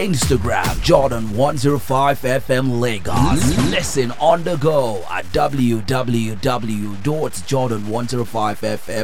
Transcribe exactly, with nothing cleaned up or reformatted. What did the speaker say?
Instagram Jordan one oh five F M Lagos. Listen on the go at w w w dot jordan one oh five f m